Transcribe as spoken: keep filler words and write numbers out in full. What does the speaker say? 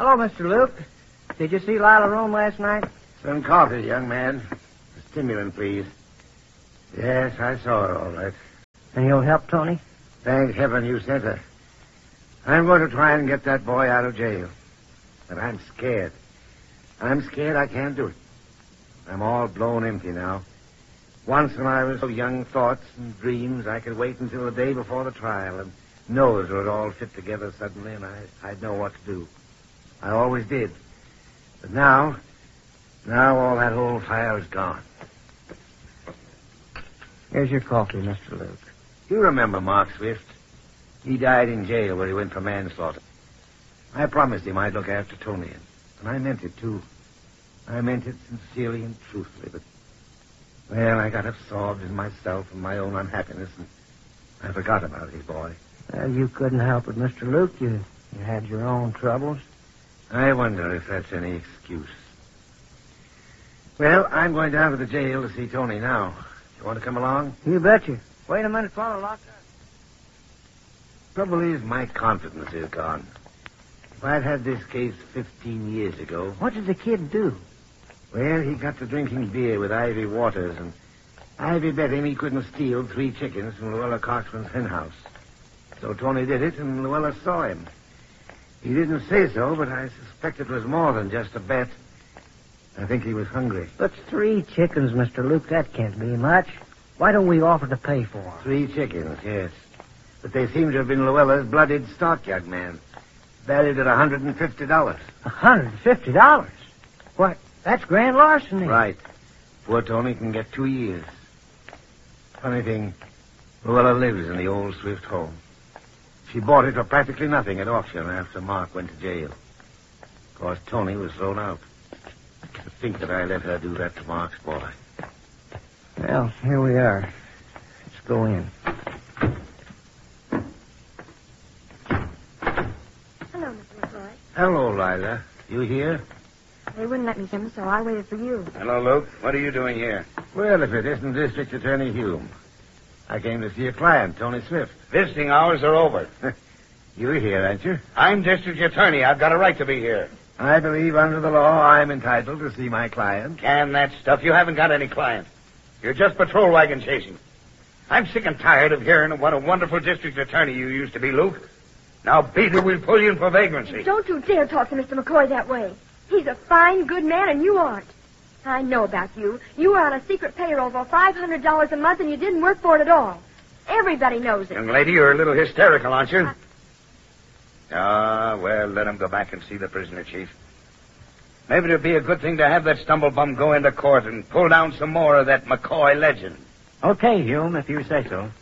Hello, Mister Luke. Did you see Lila Rome last night? Some coffee, young man. A stimulant, please. Yes, I saw her all right. And you'll help Tony? Thank heaven you sent her. I'm going to try and get that boy out of jail. But I'm scared. I'm scared I can't do it. I'm all blown empty now. Once when I was so young thoughts and dreams, I could wait until the day before the trial and know it would all fit together suddenly and I, I'd know what to do. I always did. But now, now all that old fire is gone. Here's your coffee, Mister Luke. You remember Mark Swift? He died in jail where he went for manslaughter. I promised him I'd look after Tony, and I meant it, too. I meant it sincerely and truthfully, but, well, I got absorbed in myself and my own unhappiness, and I forgot about his boy. Well, you couldn't help it, Mister Luke. You, you had your own troubles. I wonder if that's any excuse. Well, I'm going down to the jail to see Tony now. You want to come along? You betcha. Wait a minute, fellow. Lock up. Trouble is, my confidence is gone. If I'd had this case fifteen years ago... What did the kid do? Well, he got to drinking beer with Ivy Waters, and Ivy bet him he couldn't steal three chickens from Luella Coxman's hen house. So Tony did it, and Luella saw him. He didn't say so, but I suspect it was more than just a bet. I think he was hungry. But three chickens, Mister Luke, that can't be much. Why don't we offer to pay for them? Three chickens, yes. But they seem to have been Luella's blooded stock, young man. Valued at one hundred fifty dollars. one hundred fifty dollars? What? That's grand larceny. Right. Poor Tony can get two years. Funny thing, Luella lives in the old Swift home. She bought it for practically nothing at auction after Mark went to jail. Of course, Tony was thrown out. To think that I let her do that to Mark's boy. Well, here we are. Let's go in. Hello, Mister McCoy. Hello, Lila. You here? They wouldn't let me come, so I waited for you. Hello, Luke. What are you doing here? Well, if it isn't District Attorney Hume. I came to see a client, Tony Swift. Visiting hours are over. You're here, aren't you? I'm district attorney. I've got a right to be here. I believe under the law I'm entitled to see my client. Can that stuff. You haven't got any client. You're just patrol wagon chasing. I'm sick and tired of hearing what a wonderful district attorney you used to be, Luke. Now, beat it, we'll pull you in for vagrancy. Don't you dare talk to Mister McCoy that way. He's a fine, good man, and you aren't. I know about you. You were on a secret payroll for five hundred dollars a month, and you didn't work for it at all. Everybody knows it. Young lady, you're a little hysterical, aren't you? Ah, well, let him go back and see the prisoner, Chief. Maybe it'd be a good thing to have that stumblebum go into court and pull down some more of that McCoy legend. Okay, Hume, if you say so.